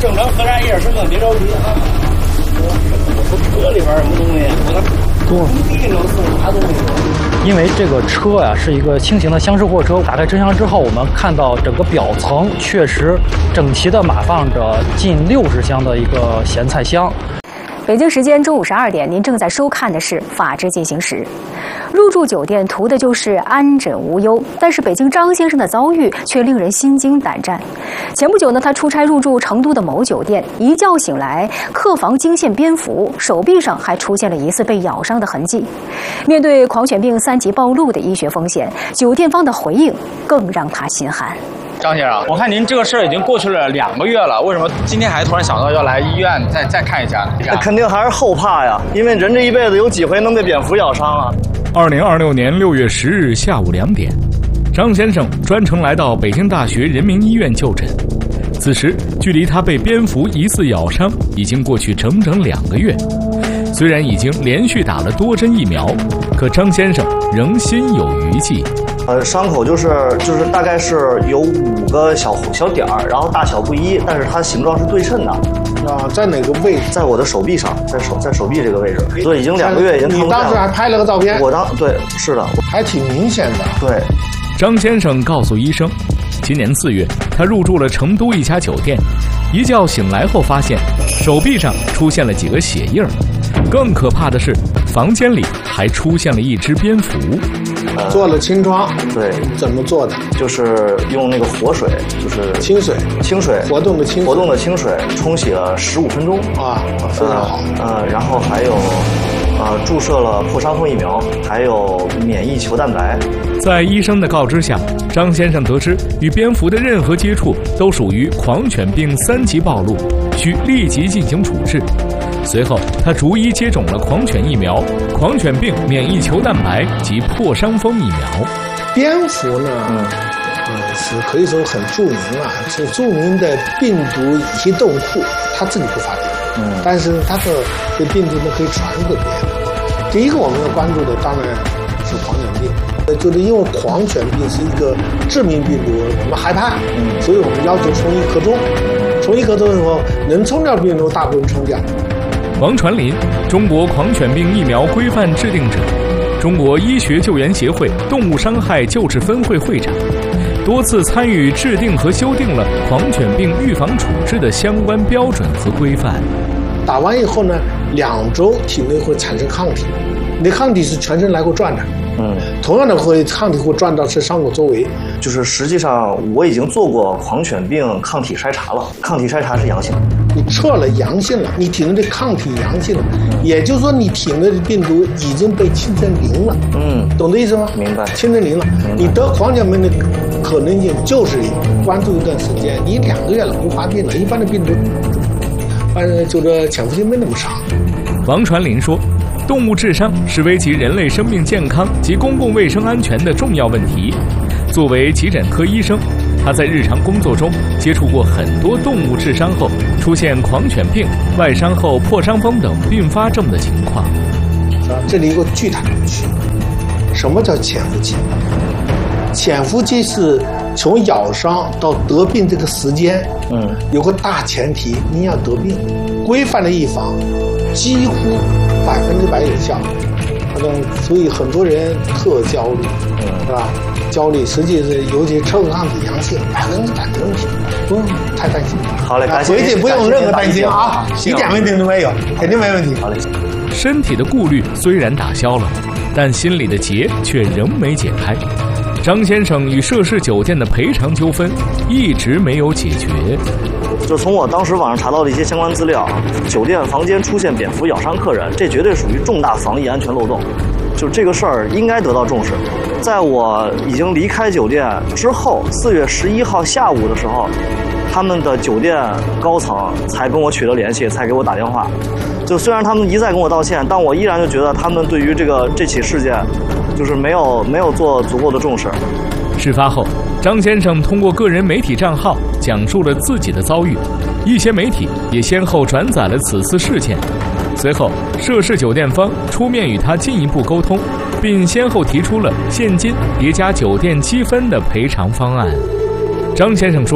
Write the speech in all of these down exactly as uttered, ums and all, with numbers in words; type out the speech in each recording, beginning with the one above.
正常核燃液什么别着急啊。我说车里边什么东西？我多地能送啥东西？ 因为这个车呀、啊、是一个轻型的厢式货车，打开车厢之后，我们看到整个表层确实整齐地码放着近六十箱的一个咸菜箱。 北京时间中午十二点，您正在收看的是《法治进行时》。入住酒店图的就是安枕无忧，但是北京张先生的遭遇却令人心惊胆战。前不久呢，他出差入住成都的某酒店，一觉醒来，客房惊现蝙蝠，手臂上还出现了疑似被咬伤的痕迹。面对狂犬病三级暴露的医学风险，酒店方的回应更让他心寒。 张先生，我看您这个事儿已经过去了两个月了，为什么今天还突然想到要来医院再再看一下呢？ 那肯定还是后怕呀，因为人这一辈子有几回能被蝙蝠咬伤啊？ 二零二六年六月十日下午两点，张先生专程来到北京大学人民医院就诊。此时，距离他被蝙蝠疑似咬伤已经过去整整两个月。虽然已经连续打了多针疫苗，可张先生仍心有余悸。 呃，伤口就是就是大概是有五个小小点儿，然后大小不一，但是它形状是对称的。 啊，在哪个位置？ 在我的手臂上，在手在手臂这个位置。对，已经两个月，已经看不见了。 你当时还拍了个照片？ 我当对，是的， 还挺明显的。 对， 张先生告诉医生，今年四月他入住了成都一家酒店，一觉醒来后发现手臂上出现了几个血印儿，更可怕的是，房间里还出现了一只蝙蝠。 呃、做了清创， 对， 怎么做的？ 就是用那个活水，就是清水， 清水， 活动的清水， 活动的清水冲洗了十五分钟啊，非常好。 呃，然后还有，呃，注射了破伤风疫苗，还有免疫球蛋白。 在医生的告知下，张先生得知与蝙蝠的任何接触都属于狂犬病三级暴露，需立即进行处置。随后，他逐一接种了狂犬疫苗、狂犬病免疫球蛋白及破伤风疫苗。 蝙蝠呢，嗯，呃，是可以说很著名啊，是著名的病毒乙动库，它自己不发病，嗯，但是它的这病毒呢可以传给别人。第一个我们要关注的当然是狂犬病，呃，就是因为狂犬病是一个致命病毒，我们害怕，嗯，所以我们要求从医克中，从医克中的时候能冲掉病毒，大部分冲掉。 王传林，中国狂犬病疫苗规范制定者，中国医学救援协会动物伤害救治分会会长，多次参与制定和修订了狂犬病预防处置的相关标准和规范。 打完以后呢，两周体内会产生抗体，你的抗体是全身来回转的，嗯，同样的会抗体会转到这伤口周围。 就是实际上我已经做过狂犬病抗体筛查了，抗体筛查是阳性。 你测了阳性了，你体内的抗体阳性了，也就是说你体内的病毒已经被清成零了。嗯，懂这意思吗？ 明白。 清成零了，你得狂犬病的可能性就是关注一段时间，你两个月了不发病了，一般的病毒，反正就这潜伏期没那么长。 王传林说，动物智商是危及人类生命健康及公共卫生安全的重要问题。作为急诊科医生，他在日常工作中接触过很多动物治伤后出现狂犬病、外伤后破伤风等并发症的情况。 这里有个巨大的误区，什么叫潜伏期？潜伏期是从咬伤到得病这个时间，嗯，有个大前提，你要得病，规范的预防几乎百分之百有效。所以很多人特焦虑，嗯，是吧？焦虑实际是，尤其测抗体阳性，百分之百没问题，不用太担心。 好嘞， 回去不用任何担心啊，一点问题都没有，肯定没问题。 好嘞。 身体的顾虑虽然打消了，但心里的结却仍没解开。张先生与涉事酒店的赔偿纠纷一直没有解决。 就从我当时网上查到的一些相关资料，酒店房间出现蝙蝠咬伤客人，这绝对属于重大防疫安全漏洞。就这个事儿应该得到重视。在我已经离开酒店之后，四月十一号下午的时候，他们的酒店高层才跟我取得联系，才给我打电话。就虽然他们一再跟我道歉，但我依然就觉得他们对于这个这起事件，就是没有没有做足够的重视。 事发后，张先生通过个人媒体账号讲述了自己的遭遇，一些媒体也先后转载了此次事件。随后，涉事酒店方出面与他进一步沟通，并先后提出了现金叠加酒店积分的赔偿方案。张先生说，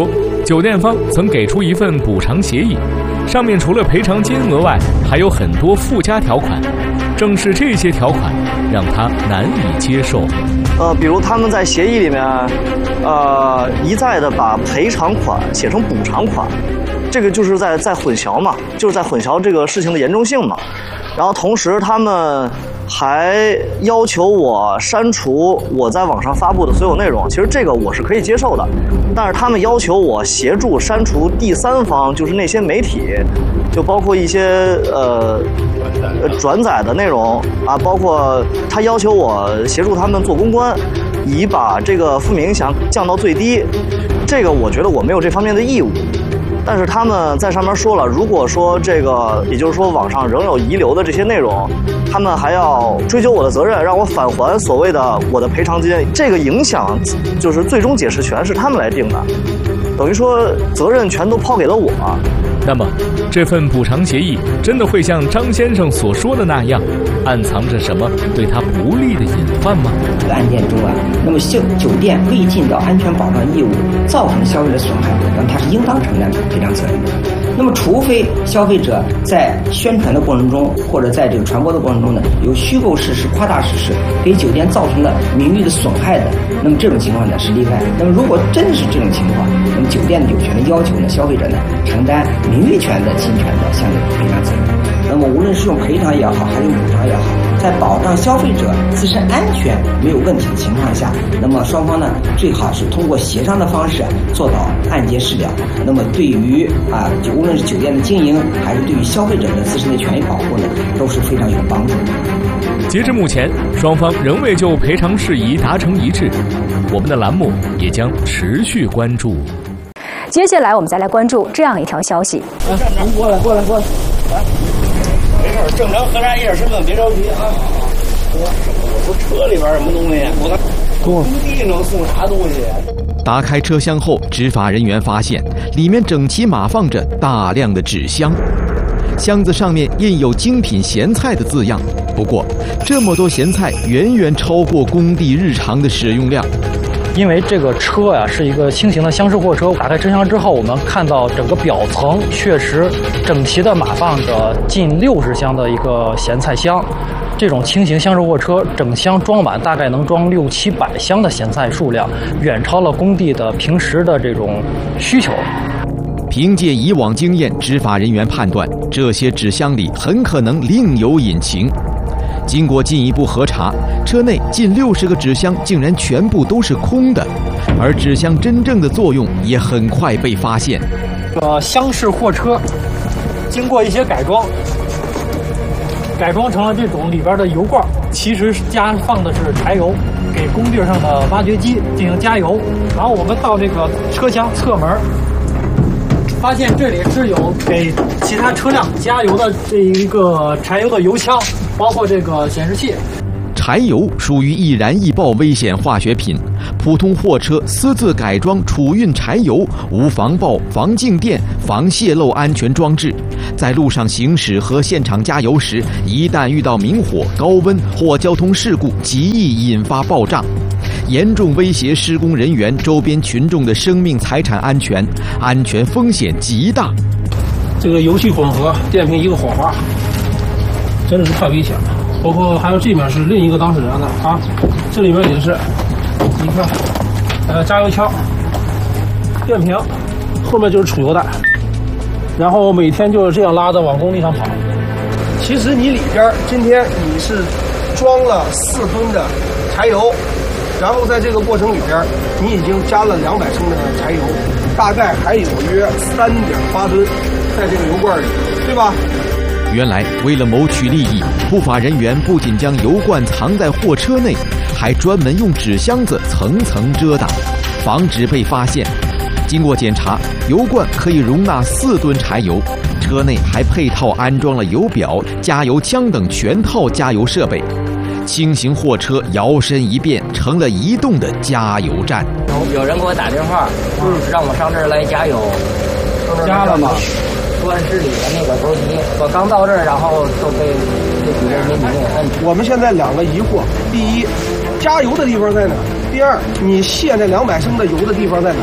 酒店方曾给出一份补偿协议，上面除了赔偿金额外，还有很多附加条款。正是这些条款让他难以接受。 呃，比如他们在协议里面，呃，一再的把赔偿款写成补偿款，这个就是在在混淆嘛，就是在混淆这个事情的严重性嘛。然后同时他们还要求我删除我在网上发布的所有内容，其实这个我是可以接受的，但是他们要求我协助删除第三方，就是那些媒体，就包括一些呃转载的内容啊，包括他要求我协助他们做公关，以把这个负面影响降到最低。这个我觉得我没有这方面的义务。但是他们在上面说了，如果说这个，也就是说网上仍有遗留的这些内容，他们还要追究我的责任，让我返还所谓的我的赔偿金。这个影响就是最终解释权是他们来定的，等于说责任全都抛给了我。 那么，这份补偿协议真的会像张先生所说的那样，暗藏着什么对他不利的隐患吗？ 案件中啊，那么酒酒店未尽到安全保障义务，造成消费者损害，那么他是应当承担赔偿责任的。那么，除非消费者在宣传的过程中，或者在这个传播的过程中呢，有虚构事实、夸大事实，给酒店造成了名誉的损害的，那么这种情况呢是例外。那么，如果真是这种情况，那么酒店有权的要求呢，消费者呢承担名誉权的侵权的相应赔偿责任。那么，无论是用赔偿也好，还是用补偿也好，在保障消费者自身安全没有问题的情况下，那么双方呢最好是通过协商的方式做到按揭事了。那么对于啊，就无论是酒店的经营，还是对于消费者的自身的权益保护呢，都是非常有帮助的。 截至目前，双方仍未就赔偿事宜达成一致，我们的栏目也将持续关注。 接下来我们再来关注这样一条消息。 啊，过来，过来，过来，来，没事，正常核查一下身份，别着急啊。我我说车里边什么东西？我看工地能送啥东西？ 打开车厢后，执法人员发现里面整齐码放着大量的纸箱，箱子上面印有精品咸菜的字样。不过，这么多咸菜远远超过工地日常的使用量。 因为这个车呀、啊、是一个轻型的厢式货车，打开车厢之后，我们看到整个表层确实整齐地码放着近六十箱的一个咸菜箱。这种轻型厢式货车整箱装满大概能装六七百箱的咸菜数量，远超了工地的平时的这种需求。 凭借以往经验，执法人员判断这些纸箱里很可能另有隐情。经过进一步核查，车内近六十个纸箱竟然全部都是空的，而纸箱真正的作用也很快被发现。 呃，厢式货车经过一些改装，改装成了这种里边的油罐，其实加放的是柴油，给工地上的挖掘机进行加油。然后我们到这个车厢侧门，发现这里是有给其他车辆加油的这一个柴油的油枪，包括这个显示器。 柴油属于易燃易爆危险化学品，普通货车私自改装储运柴油，无防爆、防静电、防泄漏安全装置，在路上行驶和现场加油时，一旦遇到明火、高温或交通事故，极易引发爆炸，严重威胁施工人员、周边群众的生命财产安全，安全风险极大。 这个油气混合，电瓶一个火花，真的是太危险了。包括还有这面是另一个当事人的啊，这里面也是，你看，呃，加油枪、电瓶，后面就是储油带，然后每天就是这样拉着往工地上跑。 其实你里边今天你是装了四吨的柴油，然后在这个过程里边，你已经加了两百升的柴油，大概还有约三点八吨在这个油罐里，对吧？ 原来，为了谋取利益，不法人员不仅将油罐藏在货车内，还专门用纸箱子层层遮挡，防止被发现。经过检查，油罐可以容纳四吨柴油，车内还配套安装了油表、加油枪等全套加油设备。轻型货车摇身一变成了移动的加油站。 有人给我打电话，嗯，让我上这儿来加油， 加了吗？ 说市里的那个头级，我刚到这儿，然后就被这几个民警给摁住。 我们现在两个疑惑：第一，加油的地方在哪儿？第二，你卸那两百升的油的地方在哪儿？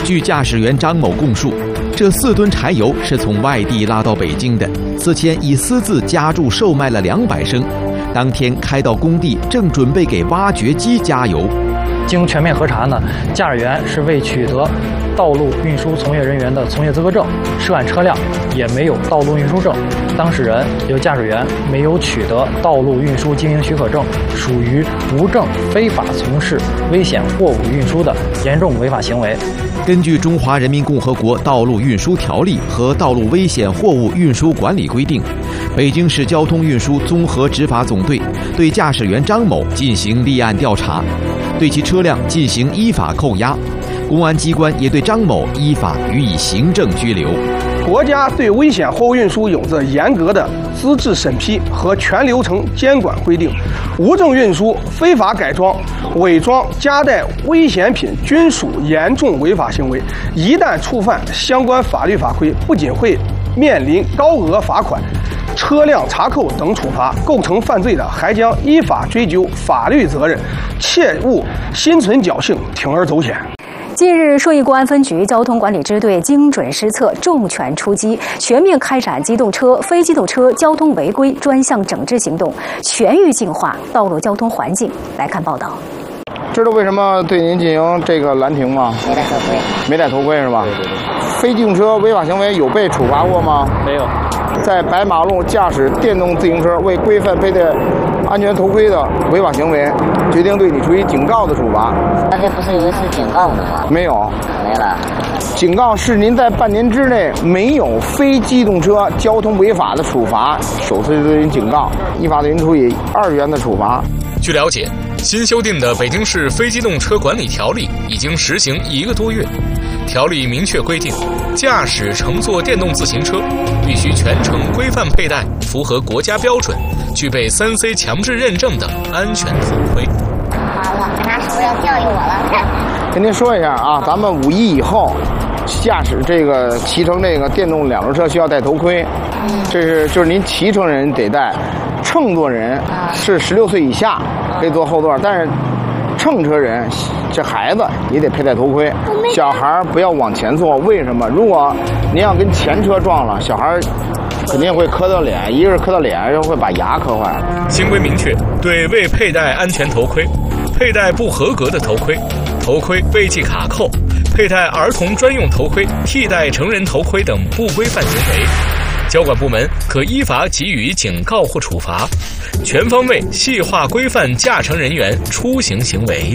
据驾驶员张某供述，这四吨柴油是从外地拉到北京的，此前已私自加注售卖了两百升。当天开到工地，正准备给挖掘机加油。 经全面核查呢，驾驶员是未取得道路运输从业人员的从业资格证，涉案车辆也没有道路运输证，当事人有驾驶员没有取得道路运输经营许可证，属于无证非法从事危险货物运输的严重违法行为。 根据《中华人民共和国道路运输条例》和《道路危险货物运输管理规定》，北京市交通运输综合执法总队对驾驶员张某进行立案调查，对其车辆进行依法扣押。公安机关也对张某依法予以行政拘留。 国家对危险货物运输有着严格的资质审批和全流程监管规定，无证运输、非法改装、伪装、夹带危险品均属严重违法行为。一旦触犯相关法律法规，不仅会面临高额罚款、车辆查扣等处罚，构成犯罪的还将依法追究法律责任，切勿心存侥幸，铤而走险。 近日，顺义公安分局交通管理支队精准施策，重拳出击，全面开展机动车、非机动车交通违规专项整治行动，全域净化道路交通环境。来看报道。 知道为什么对您进行这个拦停吗？ 没戴头盔。 没戴头盔是吧？ 对对对。 非机动车违法行为有被处罚过吗？ 没有。 在白马路驾驶电动自行车未规范佩戴安全头盔的违法行为，决定对你处以警告的处罚。 那这不是有一次警告的吗？ 没有。 没了。 警告是您在半年之内没有非机动车交通违法的处罚，首次对您警告，依法对您处以二十元的处罚。 据了解，新修订的《北京市非机动车管理条例》已经实行一个多月。条例明确规定，驾驶乘坐电动自行车必须全程规范佩戴符合国家标准、具备三 C 强制认证的安全头盔。 好了，拿手要教育我了。 跟您说一下啊，咱们五一以后驾驶这个骑乘这个电动两轮车需要戴头盔，这是就是您骑乘人得戴，乘坐人是十六岁以下可以坐后座，但是乘车人这孩子也得佩戴头盔，小孩不要往前坐。为什么？如果您要跟前车撞了，小孩肯定会磕到脸，一个是磕到脸，又会把牙磕坏了。 新规明确，对未佩戴安全头盔、佩戴不合格的头盔、头盔背系卡扣、佩戴儿童专用头盔替代成人头盔等不规范行为，交管部门可依法给予警告或处罚，全方位细化规范驾乘人员出行行为。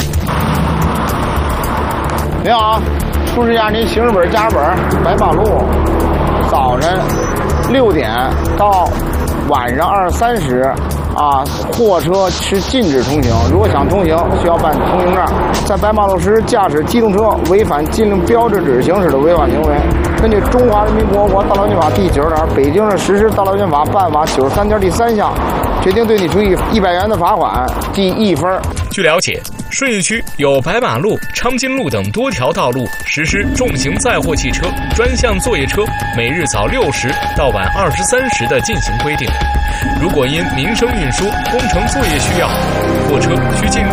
您好，出示一下您行驶本、驾驶本。白马路，早晨六点到晚上二十三时，啊，货车是禁止通行。如果想通行，需要办通行证。在白马路时驾驶机动车违反禁令标志指示行驶的违法行为，根据《中华人民共和国道路安全法》第九条，北京市实施道路安全法办法九十三条第三项，决定对你处以一百元的罚款，记一分。 据了解，顺义区有白马路、昌金路等多条道路实施重型载货汽车、专项作业车每日早六时到晚二十三时的进行规定。如果因民生运输、工程作业需要，货车需进入